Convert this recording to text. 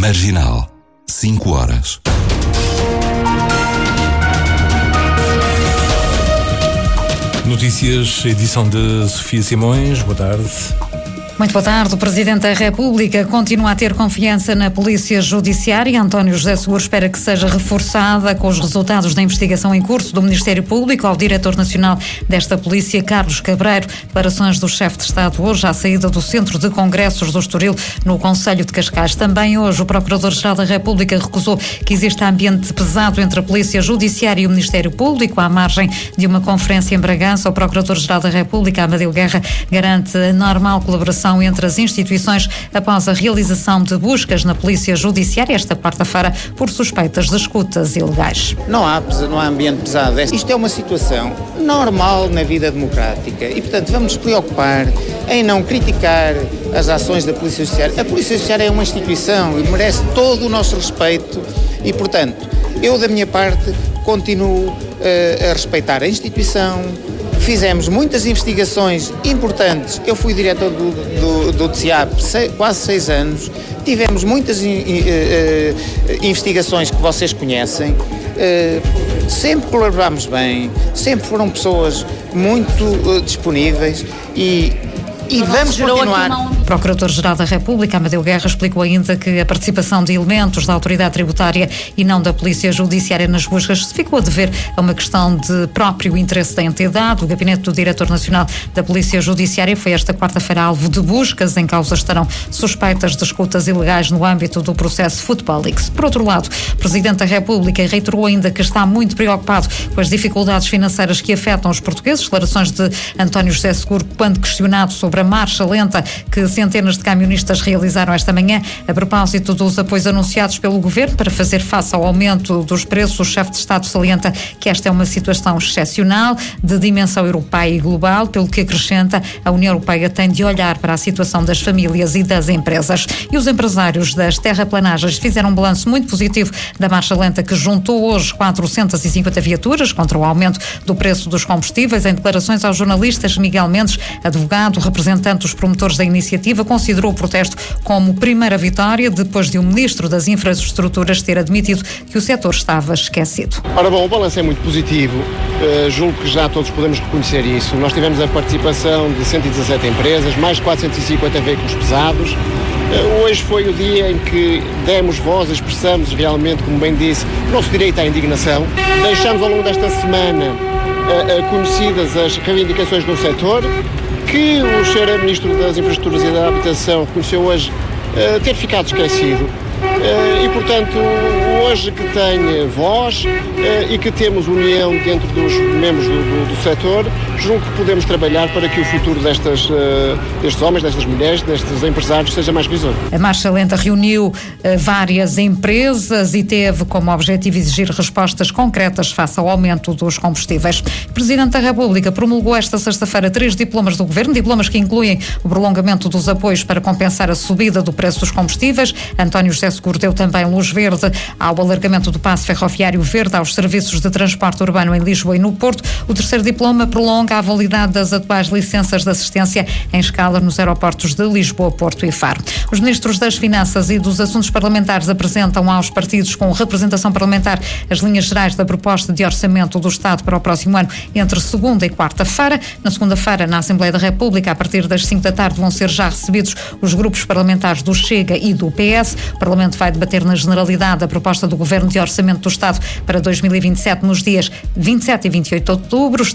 Arginal, 5 horas. Notícias, edição de Sofia Simões. Boa tarde. Muito boa tarde. O Presidente da República continua a ter confiança na Polícia Judiciária. António José Seguro espera que seja reforçada com os resultados da investigação em curso do Ministério Público. Ao Diretor Nacional desta Polícia, Carlos Cabreiro, declarações do Chefe de Estado hoje à saída do Centro de Congressos do Estoril, no Concelho de Cascais. Também hoje o Procurador-Geral da República recusou que exista ambiente pesado entre a Polícia Judiciária e o Ministério Público. À margem de uma conferência em Bragança, o Procurador-Geral da República, Amadeu Guerra, garante a normal colaboração entre as instituições após a realização de buscas na Polícia Judiciária esta quarta-feira por suspeitas de escutas ilegais. Não há ambiente pesado. Isto é uma situação normal na vida democrática e, portanto, vamos nos preocupar em não criticar as ações da Polícia Judiciária. A Polícia Judiciária é uma instituição e merece todo o nosso respeito e, portanto, eu, da minha parte, continuo a respeitar a instituição. Fizemos muitas investigações importantes. Eu fui diretor do TSIAP quase 6 anos. Tivemos muitas investigações que vocês conhecem. Sempre colaborámos bem, sempre foram pessoas muito disponíveis e vamos continuar. O Procurador-Geral da República, Amadeu Guerra, explicou ainda que a participação de elementos da Autoridade Tributária e não da Polícia Judiciária nas buscas se ficou a dever a uma questão de próprio interesse da entidade. O gabinete do Diretor Nacional da Polícia Judiciária foi esta quarta-feira alvo de buscas. Em causa estarão suspeitas de escutas ilegais no âmbito do processo Football Leaks. Por outro lado, o Presidente da República reiterou ainda que está muito preocupado com as dificuldades financeiras que afetam os portugueses. Declarações de António José Seguro quando questionado sobre a marcha lenta que centenas de camionistas realizaram esta manhã a propósito dos apoios anunciados pelo Governo para fazer face ao aumento dos preços. O chefe de Estado salienta que esta é uma situação excepcional, de dimensão europeia e global, pelo que acrescenta a União Europeia tem de olhar para a situação das famílias e das empresas. E os empresários das terraplanagens fizeram um balanço muito positivo da marcha lenta que juntou hoje 450 viaturas contra o aumento do preço dos combustíveis. Em declarações aos jornalistas, Miguel Mendes, advogado, representante dos promotores da iniciativa, considerou o protesto como primeira vitória depois de o Ministro das Infraestruturas ter admitido que o setor estava esquecido. Ora bom, o balanço é muito positivo, julgo que já todos podemos reconhecer isso. Nós tivemos a participação de 117 empresas, mais de 450 veículos pesados. Hoje foi o dia em que demos voz, expressamos realmente, como bem disse, o nosso direito à indignação. Deixamos ao longo desta semana conhecidas as reivindicações do setor, que o Sr. Ministro das Infraestruturas e da Habitação reconheceu hoje ter ficado esquecido. E, portanto, hoje que tem voz e que temos união dentro dos membros do setor, julgo que podemos trabalhar para que o futuro destes homens, destas mulheres, destes empresários seja mais visível. A marcha lenta reuniu várias empresas e teve como objetivo exigir respostas concretas face ao aumento dos combustíveis. O Presidente da República promulgou esta sexta-feira 3 diplomas do Governo, diplomas que incluem o prolongamento dos apoios para compensar a subida do preço dos combustíveis. António José Seguro deu também luz verde ao alargamento do passe ferroviário verde aos serviços de transporte urbano em Lisboa e no Porto. O terceiro diploma prolonga a validade das atuais licenças de assistência em escala nos aeroportos de Lisboa, Porto e Faro. Os ministros das Finanças e dos Assuntos Parlamentares apresentam aos partidos com representação parlamentar as linhas gerais da proposta de orçamento do Estado para o próximo ano entre segunda e quarta-feira. Na segunda-feira, na Assembleia da República, a partir das 5 da tarde, vão ser já recebidos os grupos parlamentares do Chega e do PS. O Parlamento vai debater na generalidade a proposta do Governo de Orçamento do Estado para 2027 nos dias 27 e 28 de outubro.